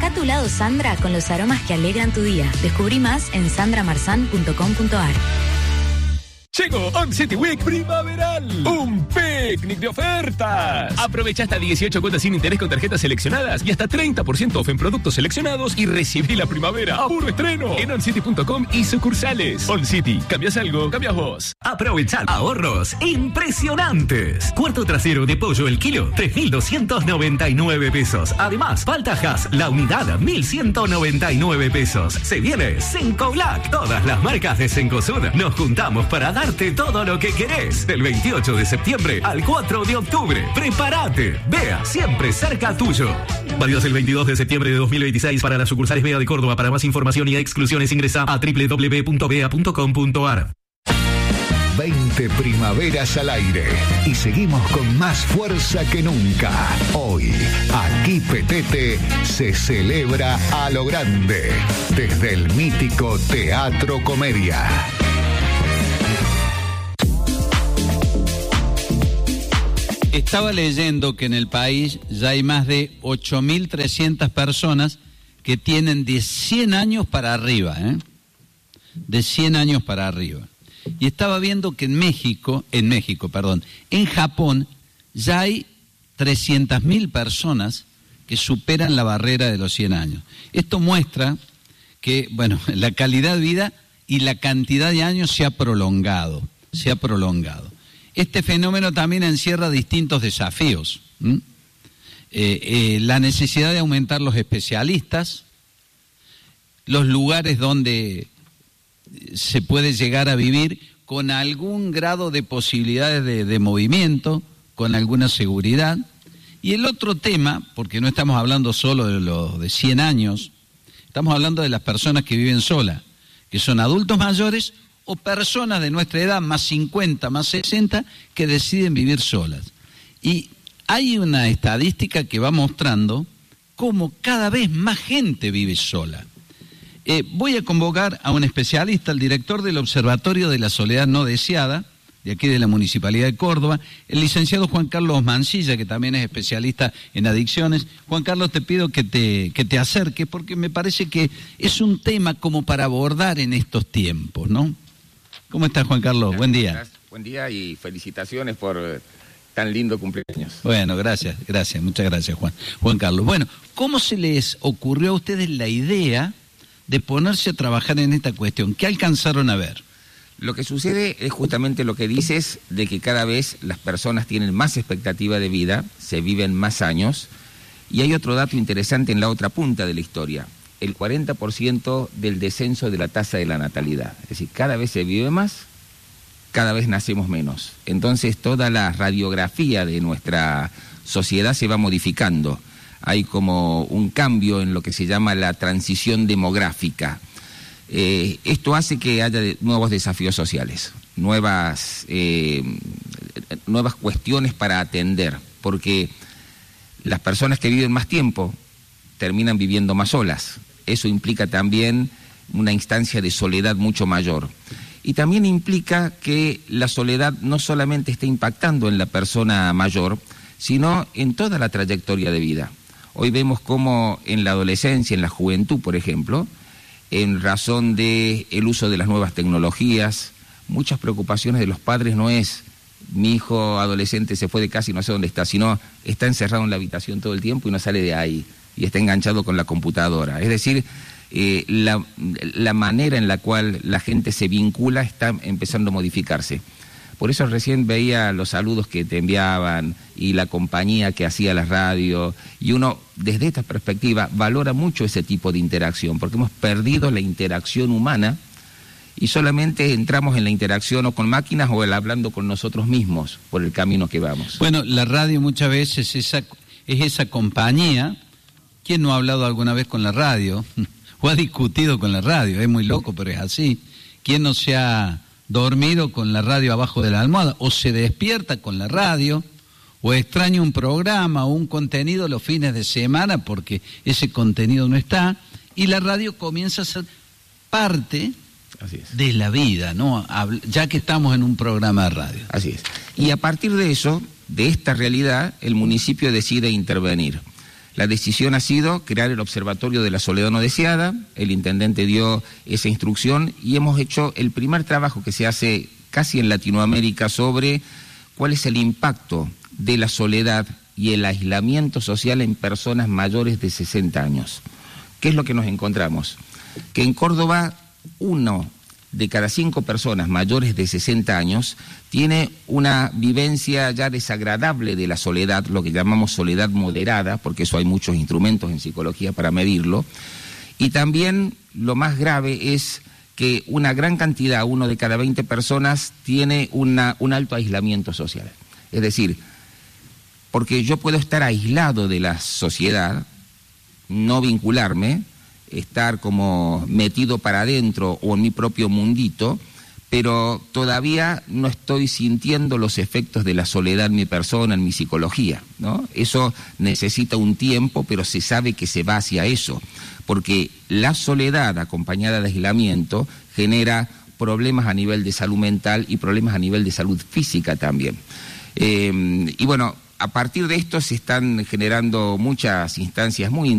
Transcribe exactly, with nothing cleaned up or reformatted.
Deja tu lado Sandra con los aromas que alegran tu día. Descubrí más en sandra marzán punto com punto a r. Llegó On City Week primaveral, un picnic de ofertas. Aprovecha hasta dieciocho cuotas sin interés con tarjetas seleccionadas y hasta treinta por ciento off en productos seleccionados y recibí la primavera a puro estreno en on city punto com y sucursales. On City, cambias algo, cambias vos. Aprovechar ahorros impresionantes. Cuarto trasero de pollo el kilo, tres mil doscientos noventa y nueve pesos. Además, paltajas, la unidad, mil ciento noventa y nueve pesos. Se viene Senco Black. Todas las marcas de Cencosud nos juntamos para dar todo lo que querés. Del veintiocho de septiembre al cuatro de octubre. Prepárate. Vea, siempre cerca tuyo. Válidos el veintidós de septiembre de dos mil veintiséis para las sucursales Bea de Córdoba. Para más información y exclusiones ingresa a doble u doble u doble u punto bea punto com punto a r. veinte primaveras al aire y seguimos con más fuerza que nunca. Hoy, aquí Petete se celebra a lo grande desde el mítico Teatro Comedia. Estaba leyendo que en el país ya hay más de ocho mil trescientas personas que tienen de cien años para arriba, ¿eh? De cien años para arriba. Y estaba viendo que en México, en México, perdón, en Japón ya hay trescientas mil personas que superan la barrera de los cien años. Esto muestra que, bueno, la calidad de vida y la cantidad de años se ha prolongado, se ha prolongado. Este fenómeno también encierra distintos desafíos. ¿Mm? Eh, eh, la necesidad de aumentar los especialistas, los lugares donde se puede llegar a vivir con algún grado de posibilidades de, de movimiento, con alguna seguridad. Y el otro tema, porque no estamos hablando solo de los de cien años, estamos hablando de las personas que viven solas, que son adultos mayores o personas de nuestra edad, más cincuenta, más sesenta, que deciden vivir solas. Y hay una estadística que va mostrando cómo cada vez más gente vive sola. Eh, voy a convocar a un especialista, el director del Observatorio de la Soledad No Deseada, de aquí de la Municipalidad de Córdoba, el licenciado Juan Carlos Mancilla, que también es especialista en adicciones. Juan Carlos, te pido que te, que te acerques, porque me parece que es un tema como para abordar en estos tiempos, ¿no? ¿Cómo estás, Juan Carlos? Gracias, buen día. Gracias. Buen día y felicitaciones por eh, tan lindo cumpleaños. Bueno, gracias, gracias, muchas gracias, Juan. Juan Carlos, bueno, ¿cómo se les ocurrió a ustedes la idea de ponerse a trabajar en esta cuestión? ¿Qué alcanzaron a ver? Lo que sucede es justamente lo que dices, de que cada vez las personas tienen más expectativa de vida, se viven más años, y hay otro dato interesante en la otra punta de la historia. El cuarenta por ciento del descenso de la tasa de la natalidad. Es decir, cada vez se vive más, cada vez nacemos menos. Entonces toda la radiografía de nuestra sociedad se va modificando. Hay como un cambio en lo que se llama la transición demográfica. Eh, esto hace que haya de, nuevos desafíos sociales, nuevas, eh, nuevas cuestiones para atender, porque las personas que viven más tiempo terminan viviendo más solas. Eso implica también una instancia de soledad mucho mayor. Y también implica que la soledad no solamente está impactando en la persona mayor, sino en toda la trayectoria de vida. Hoy vemos cómo en la adolescencia, en la juventud, por ejemplo, en razón del uso de las nuevas tecnologías, muchas preocupaciones de los padres no es mi hijo adolescente se fue de casa y no sé dónde está, sino está encerrado en la habitación todo el tiempo y no sale de ahí, y está enganchado con la computadora. Es decir, eh, la, la manera en la cual la gente se vincula está empezando a modificarse. Por eso recién veía los saludos que te enviaban y la compañía que hacía la radio, y uno desde esta perspectiva valora mucho ese tipo de interacción, porque hemos perdido la interacción humana y solamente entramos en la interacción o con máquinas o el hablando con nosotros mismos por el camino que vamos. Bueno, la radio muchas veces es esa, es esa compañía. ¿Quién no ha hablado alguna vez con la radio? O ha discutido con la radio, es muy loco, pero es así. ¿Quién no se ha dormido con la radio abajo de la almohada? O se despierta con la radio, o extraña un programa o un contenido los fines de semana porque ese contenido no está, y la radio comienza a ser parte Así es. de la vida, ¿no? Ya que estamos en un programa de radio. Así es. Y a partir de eso, de esta realidad, el municipio decide intervenir. La decisión ha sido crear el Observatorio de la Soledad No Deseada, el intendente dio esa instrucción y hemos hecho el primer trabajo que se hace casi en Latinoamérica sobre cuál es el impacto de la soledad y el aislamiento social en personas mayores de sesenta años. ¿Qué es lo que nos encontramos? Que en Córdoba uno de cada cinco personas mayores de sesenta años tiene una vivencia ya desagradable de la soledad, lo que llamamos soledad moderada, porque eso hay muchos instrumentos en psicología para medirlo. Y también lo más grave es que una gran cantidad, uno de cada veinte personas, tiene una, un alto aislamiento social. Es decir, porque yo puedo estar aislado de la sociedad, no vincularme, estar como metido para adentro o en mi propio mundito, pero todavía no estoy sintiendo los efectos de la soledad en mi persona, en mi psicología, ¿no? Eso necesita un tiempo, pero se sabe que se va hacia eso, porque la soledad acompañada de aislamiento genera problemas a nivel de salud mental y problemas a nivel de salud física también. Eh, y bueno, a partir de esto se están generando muchas instancias muy